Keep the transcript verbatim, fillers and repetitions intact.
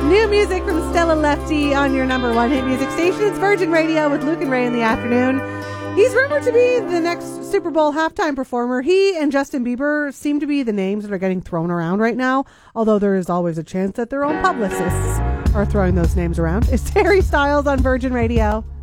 New music from Stella Lefty on your number one hit music station. It's Virgin Radio with Luke and Ray in the afternoon. He's rumored to be the next Super Bowl halftime performer. He and Justin Bieber seem to be the names that are getting thrown around right now, although there is always a chance that their own publicists are throwing those names around. It's Harry Styles on Virgin Radio.